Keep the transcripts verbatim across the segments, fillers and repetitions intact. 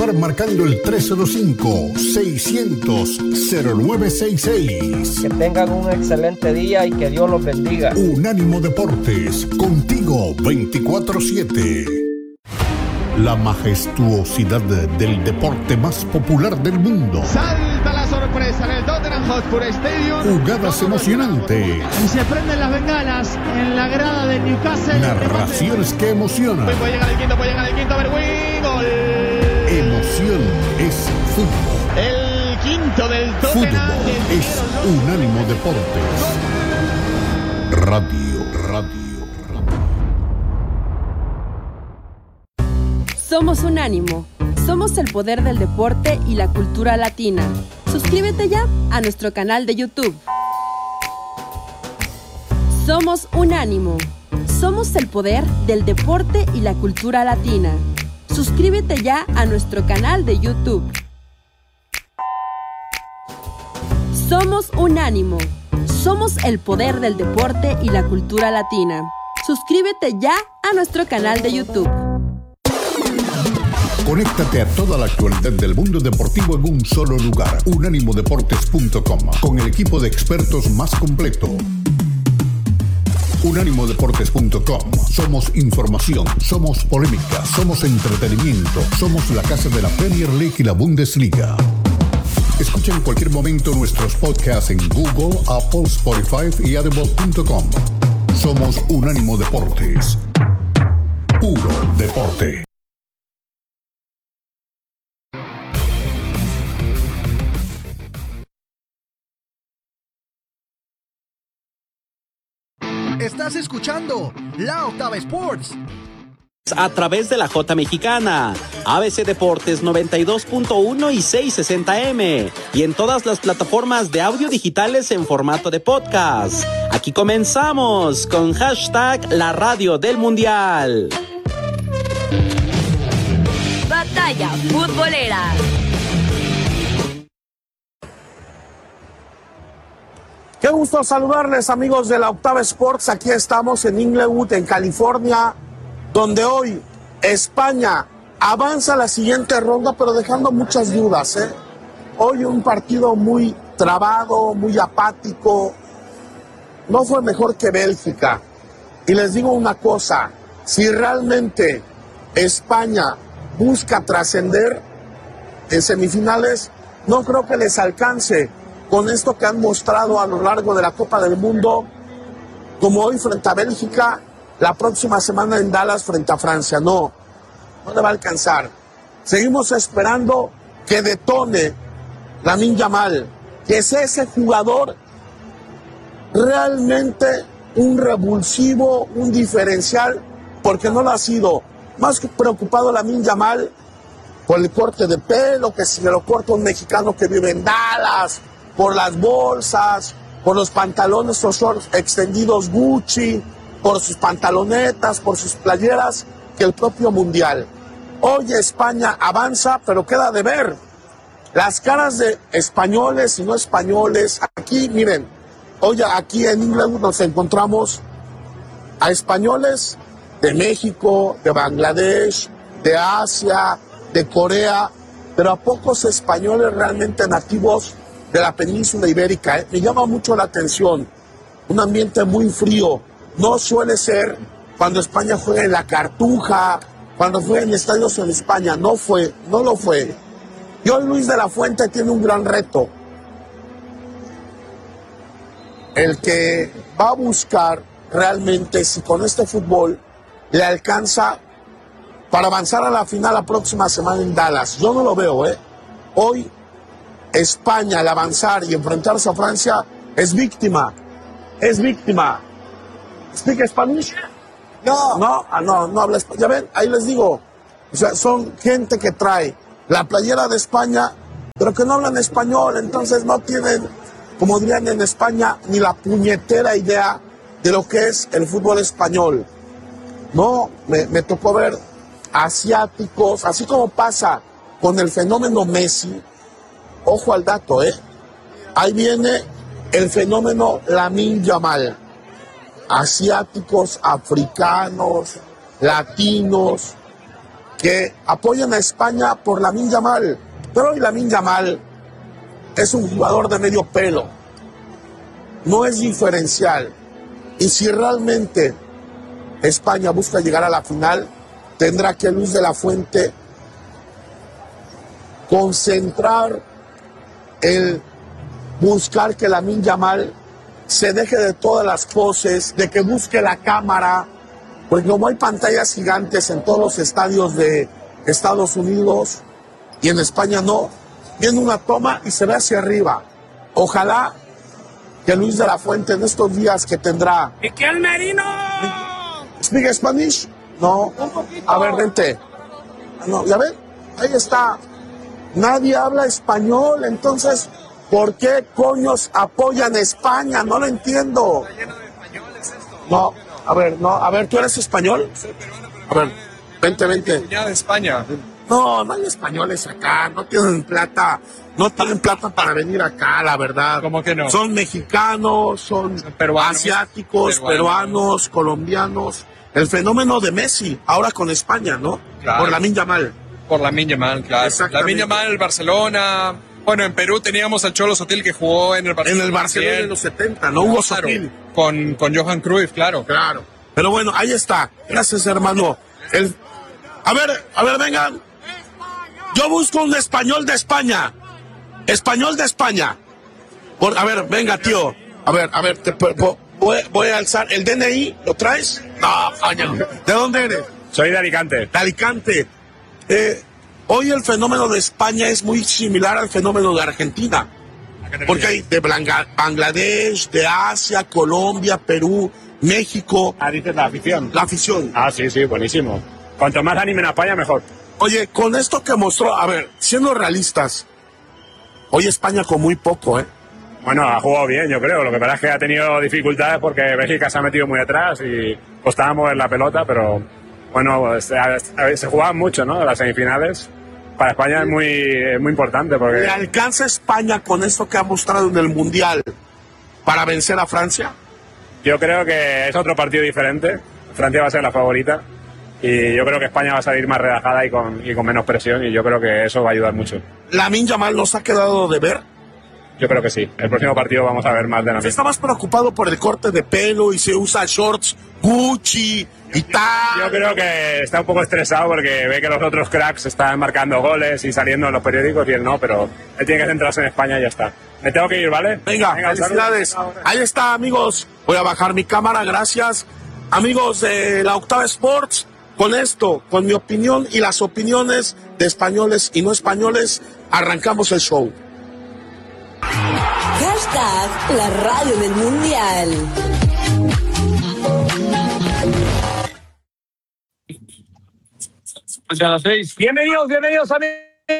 Marcando el tres cero cinco, seiscientos, cero nueve sesenta y seis. Que tengan un excelente día y que Dios los bendiga. Unánimo Deportes, contigo veinticuatro siete. La majestuosidad del deporte más popular del mundo. Salta la sorpresa en el Tottenham Hotspur Stadium. Jugadas emocionantes. Y se prenden las bengalas en la grada de Newcastle. Narraciones que emocionan. Puede llegar el quinto, puede llegar el quinto, Berwin, gol. Emoción es fútbol. El quinto del Tottenham. Fútbol es Unánimo Deportes. Radio, radio, radio. Somos Unánimo. Somos el poder del deporte y la cultura latina. Suscríbete ya a nuestro canal de YouTube. Somos Unánimo. Somos el poder del deporte y la cultura latina. Suscríbete ya a nuestro canal de YouTube. Somos Unánimo. Somos el poder del deporte y la cultura latina. Suscríbete ya a nuestro canal de YouTube. Conéctate a toda la actualidad del mundo deportivo en un solo lugar. unánimo deportes punto com, con el equipo de expertos más completo. unánimo deportes punto com. Somos información, somos polémica, somos entretenimiento, somos la casa de la Premier League y la Bundesliga. Escucha en cualquier momento nuestros podcasts en Google, Apple, Spotify y audible punto com. Somos Unánimo Deportes. Puro deporte. Estás escuchando La Octava Sports a través de la J Mexicana, A B C Deportes noventa y dos punto uno y seiscientos sesenta eme y en todas las plataformas de audio digitales en formato de podcast. Aquí comenzamos con hashtag La Radio del Mundial. Batalla futbolera. Qué gusto saludarles, amigos de la Octava Sports. Aquí estamos en Inglewood, en California, donde hoy España avanza a la siguiente ronda, pero dejando muchas dudas, ¿eh? Hoy un partido muy trabado, muy apático. No fue mejor que Bélgica. Y les digo una cosa, si realmente España busca trascender en semifinales, no creo que les alcance con esto que han mostrado a lo largo de la Copa del Mundo, como hoy frente a Bélgica, la próxima semana en Dallas frente a Francia. No, no le va a alcanzar. Seguimos esperando que detone Lamine Yamal, que sea ese jugador realmente un revulsivo, un diferencial, porque no lo ha sido. Más que preocupado Lamine Yamal por el corte de pelo, que si me lo corta un mexicano que vive en Dallas, por las bolsas, por los pantalones o shorts extendidos Gucci, por sus pantalonetas, por sus playeras, que el propio Mundial. Hoy España avanza, pero queda de ver las caras de españoles y no españoles. Aquí, miren, hoy aquí en Inglaterra nos encontramos a españoles de México, de Bangladesh, de Asia, de Corea, pero a pocos españoles realmente nativos de la península ibérica. ¿eh? Me llama mucho la atención, un ambiente muy frío. No suele ser cuando España juega en la Cartuja, cuando juega en estadios en España. No fue, no lo fue. Y hoy Luis de la Fuente tiene un gran reto. El que va a buscar realmente si con este fútbol le alcanza para avanzar a la final la próxima semana en Dallas. Yo no lo veo, ¿eh? Hoy España, al avanzar y enfrentarse a Francia, es víctima. Es víctima. ¿Speak Spanish? No. No, ah, no, no habla español. Ya ven, ahí les digo. O sea, son gente que trae la playera de España, pero que no hablan español, entonces no tienen, como dirían en España, ni la puñetera idea de lo que es el fútbol español. No, me, me tocó ver asiáticos, así como pasa con el fenómeno Messi. Ojo al dato, ¿eh? Ahí viene el fenómeno Lamine Yamal. Asiáticos, africanos, latinos, que apoyan a España por Lamine Yamal, pero hoy Lamine Yamal es un jugador de medio pelo, no es diferencial, y si realmente España busca llegar a la final, tendrá que Luis de la Fuente concentrar el buscar que Lamine Yamal se deje de todas las poses, de que busque la cámara, porque como hay pantallas gigantes en todos los estadios de Estados Unidos y en España no, viene una toma y se ve hacia arriba. Ojalá que Luis de la Fuente en estos días que tendrá... ¡Miquel Merino! ¿Speak Spanish? No. A ver, vente. No, ¿ya ven? Ahí está. Nadie habla español, entonces, ¿por qué coños apoyan a España? No lo entiendo. Está lleno de españoles esto. No, a ver, no, a ver, ¿tú eres español? Soy peruano, pero A ver, vente, vente. cuñada de España. No, no hay españoles acá, no tienen plata, no tienen plata para venir acá, la verdad. ¿Cómo que no? Son mexicanos, son peruanos, asiáticos, peruanos. peruanos, colombianos. El fenómeno de Messi, ahora con España, ¿no? Claro. Por Lamine Yamal. Por Lamine Yamal, claro. Exactamente. Lamine Yamal, Barcelona. Bueno, en Perú teníamos al Cholo Sotil que jugó en el Barcelona. En el Barcelona también. de los setenta, ¿no? Hugo Claro, Sotil. Con, con Johan Cruyff, claro. Claro. Pero bueno, ahí está. Gracias, hermano. El... A ver, a ver, vengan. Yo busco un español de España. Español de España. Por, a ver, venga, tío. A ver, a ver, te, po, voy, voy a alzar. ¿El D N I lo traes? No, coño. ¿De dónde eres? Soy de Alicante. De Alicante. Eh, hoy el fenómeno de España es muy similar al fenómeno de Argentina. Porque hay de Blanca- Bangladesh, de Asia, Colombia, Perú, México. Ah, dices la afición. La afición. Ah, sí, sí, buenísimo. Cuanto más animen a España, mejor. Oye, con esto que mostró, a ver, siendo realistas, hoy España con muy poco, ¿eh? Bueno, ha jugado bien, yo creo. Lo que pasa es que ha tenido dificultades porque Bélgica se ha metido muy atrás y costaba mover la pelota, pero bueno, se, se jugaban mucho, ¿no? Las semifinales. Para España es muy, es muy importante porque... ¿Le alcanza España con esto que ha mostrado en el Mundial para vencer a Francia? Yo creo que es otro partido diferente. Francia va a ser la favorita y yo creo que España va a salir más relajada y con, y con menos presión y yo creo que eso va a ayudar mucho. ¿Lamine Yamal nos ha quedado de ver? Yo creo que sí. El próximo partido vamos a ver más de la Se está más preocupado por el corte de pelo y se usa shorts Gucci y tal. Yo creo que está un poco estresado porque ve que los otros cracks están marcando goles y saliendo en los periódicos y él no, pero él tiene que centrarse en España y ya está. Me tengo que ir, ¿vale? Venga, Venga, felicidades. saludos. Ahí está, amigos. Voy a bajar mi cámara, gracias. Amigos de la Octava Sports, con esto, con mi opinión y las opiniones de españoles y no españoles, arrancamos el show. Hashtag la radio del mundial. A las seis. Bienvenidos, bienvenidos amigos.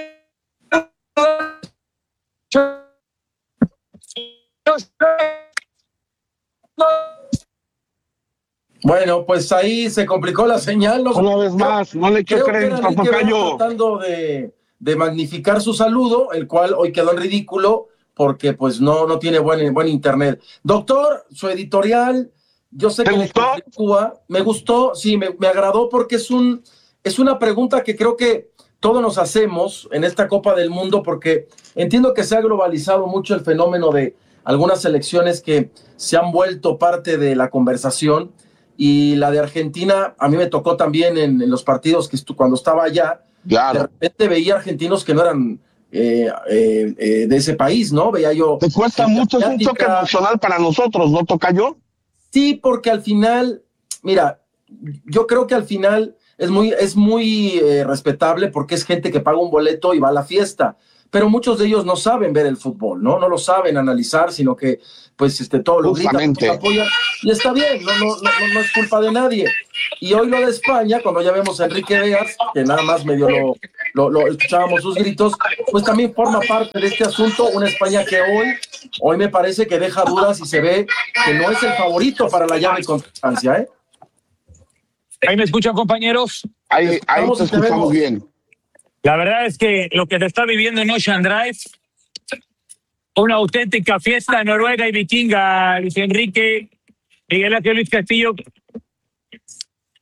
Bueno, pues ahí se complicó la señal. No, Una vez más, no le eché crédito a Tocayo. Tratando de, de magnificar su saludo, el cual hoy quedó en ridículo porque pues no, no tiene buen, buen internet. Doctor, su editorial, yo sé que le Cuba, me gustó, sí, me, me agradó porque es un es una pregunta que creo que todos nos hacemos en esta Copa del Mundo porque entiendo que se ha globalizado mucho el fenómeno de algunas selecciones que se han vuelto parte de la conversación y la de Argentina a mí me tocó también en, en los partidos que estu- cuando estaba allá, claro. De repente veía argentinos que no eran eh, eh, eh, de ese país, ¿no? Veía yo... Te cuesta mucho, es un choque emocional para nosotros, ¿no, Tocayo? Sí, porque al final, mira, yo creo que al final es muy, es muy eh, respetable porque es gente que paga un boleto y va a la fiesta, pero muchos de ellos no saben ver el fútbol, ¿no? No lo saben analizar, sino que pues este, todo lo gritan, todo lo apoyan, y está bien, no, no, no, no es culpa de nadie. Y hoy lo de España, cuando ya vemos a Enrique Vegas, que nada más medio lo, lo, lo escuchábamos sus gritos, pues también forma parte de este asunto, una España que hoy, hoy me parece que deja dudas y se ve que no es el favorito para la llave contra Francia, ¿eh? Ahí me escuchan, compañeros. Ahí, ahí te escuchamos bien. La verdad es que lo que se está viviendo en Ocean Drive, una auténtica fiesta noruega y vikinga, Luis Enrique, Miguel Ángel, Luis Castillo.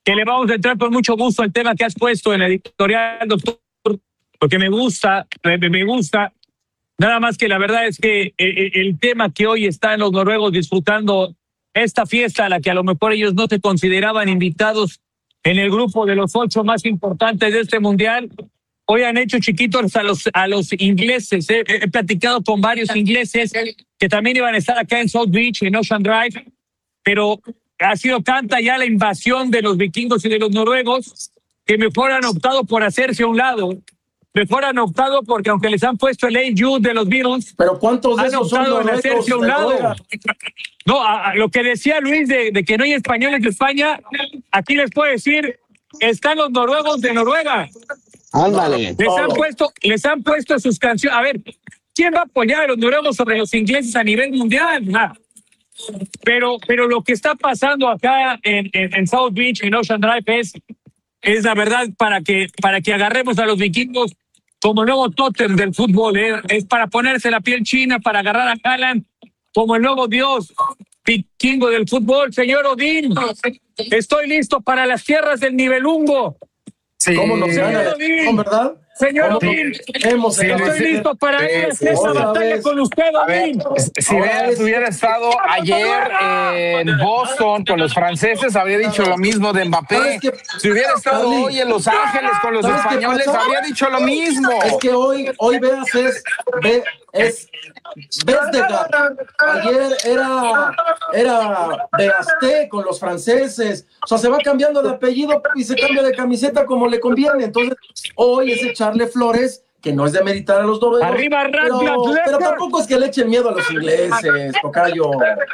que le vamos a entrar con mucho gusto al tema que has puesto en la editorial, doctor, porque me gusta, me, me gusta. Nada más que la verdad es que el, el tema que hoy están los noruegos disfrutando esta fiesta a la que a lo mejor ellos no se consideraban invitados en el grupo de los ocho más importantes de este mundial, hoy han hecho chiquitos a los, a los ingleses. He, he platicado con varios ingleses que también iban a estar acá en South Beach, en Ocean Drive, pero ha sido tanta ya la invasión de los vikingos y de los noruegos que mejor han optado por hacerse a un lado. Mejor han optado porque aunque les han puesto el Hey Jude de los Beatles, pero ¿cuántos de han esos optado son en hacerse a un lado? No, a, a lo que decía Luis de, de que no hay españoles de España, aquí les puedo decir, están los noruegos de Noruega. Ándale. Les han puesto, les han puesto sus canciones. A ver, ¿quién va a apoyar a los noruegos sobre los ingleses a nivel mundial? Nah. Pero, pero lo que está pasando acá en, en, en South Beach, en Ocean Drive, es, es la verdad para que, para que agarremos a los vikingos como nuevo tótem del fútbol. ¿eh? Es para ponerse la piel china, para agarrar a Haaland como el nuevo dios vikingo del fútbol. Señor Odín, estoy listo para las tierras del Nibelungo. Sí. ¿Cómo nos Señor Odín, ¿verdad? Señor Odín, hemos estoy sí, listo para sí, ir a sí, esa sí. batalla vez. con usted, Odín. Si Veas hubiera estado ayer en Boston con los franceses, habría dicho lo mismo de Mbappé. Si hubiera estado Charlie, hoy en Los Ángeles con los españoles, habría dicho lo mismo. Es que hoy, hoy Veas es, ve, es Veasdegaard. Ayer era, era Veasté con los franceses. O sea, se va cambiando de apellido y se cambia de camiseta como le conviene. Entonces, hoy es echarle flores, que no es de meritar a los noruegos. Arriba, pero, pero tampoco es que le echen miedo a los ingleses, tocayo.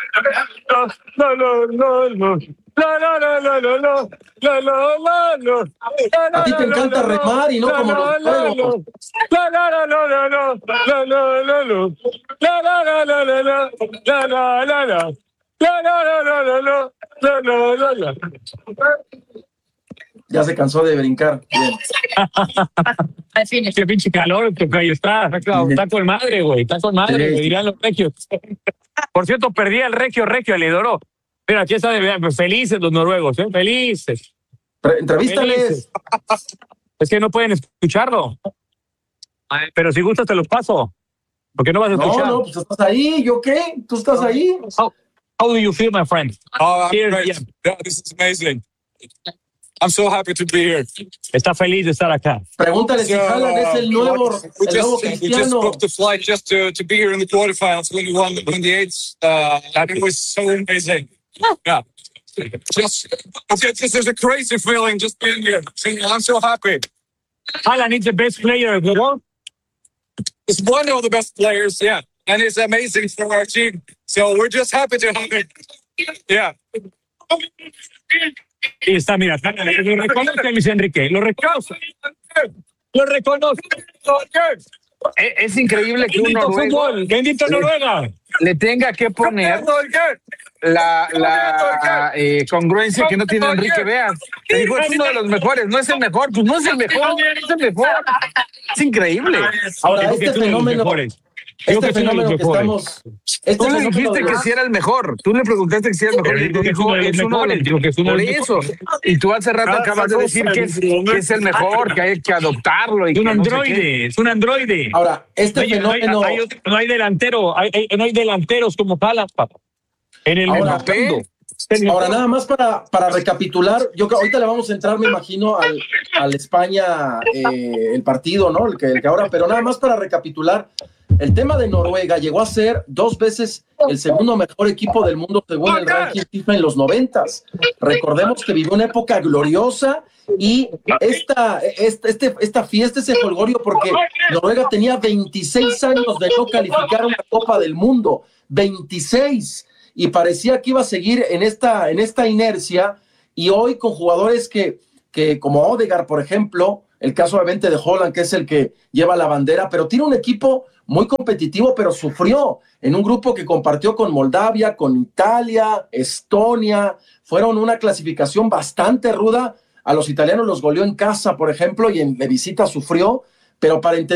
No, no, no, no. No, no, no, no, no, no, no, no, no, no. A ti te encanta remar y no como los juegos. No, no, no, no, no, no, no, no, no, no. No, no, no, no, no, no, no, no, no, no. No, no, no, no, no, no, no, no, no, no. Ya se cansó de brincar. Bien. Qué pinche calor, tocayo, está, está, está con madre, güey, está con madre, güey, dirán los regios. Por cierto, perdí al regio, regio, el Idoro. Mira, aquí está, felices los noruegos, ¿eh? Felices. Entrevístales. Felices. Es que no pueden escucharlo. Pero si gustas te los paso. Porque no vas a escuchar. No, no, pues estás ahí, ¿yo qué? ¿Tú estás ahí? How, how do you feel, my friend? Oh, I'm Here, great. yeah. Yeah, this is amazing. I'm so happy to be here. Está feliz de estar acá. Pregúntale si So, Haaland es el nuevo, we el just, nuevo we just Cristiano. booked the flight just to, to be here in the quarterfinals when we won the twenty-eights. Uh, it was so amazing. Yeah. Just, it's just, there's a crazy feeling just being here. I'm so happy. Haaland is the best player of the world. He's one of the best players, yeah. And it's amazing for our team. So we're just happy to have it. Yeah. Y está, mira, lo reconoce Luis Enrique, lo reconoce. Lo reconoce. Es, es increíble que un Bendito noruego fútbol, bendito Noruega. le tenga que poner la, la eh, congruencia que no tiene Enrique Veas. Te digo, es uno de los mejores, no es el mejor, pues no es el mejor, no es el mejor. Es increíble. Ahora, este fenómeno, este fenómeno que estamos... Este Tú le dijiste que si era el mejor, tú le preguntaste que si era el mejor, y él dijo, es uno de los por eso. Y tú hace rato acabas de decir que es, que es el mejor, que hay que adoptarlo. Y Es un que no sé androide, qué. es un androide. Ahora, este no hay, fenómeno... No hay, hay, no hay delantero, hay, hay, no hay delanteros como Haaland, papá. En el Ahora, mundo. Ahora, nada más para, para recapitular, yo creo ahorita le vamos a entrar, me imagino, al, al España, eh, el partido, ¿no? El que, el que ahora, pero nada más para recapitular, el tema de Noruega llegó a ser dos veces el segundo mejor equipo del mundo según el ranking FIFA en los noventas. Recordemos que vivió una época gloriosa y esta, esta, este, esta fiesta, ese jolgorio, porque Noruega tenía veintiséis años de no calificar a una Copa del Mundo, veintiséis, y parecía que iba a seguir en esta, en esta inercia, y hoy con jugadores que, que como Odegaard, por ejemplo, el caso obviamente de Haaland, que es el que lleva la bandera, pero tiene un equipo muy competitivo, pero sufrió en un grupo que compartió con Moldavia, con Italia, Estonia, fueron una clasificación bastante ruda, a los italianos los goleó en casa, por ejemplo, y en de visita sufrió, pero para entender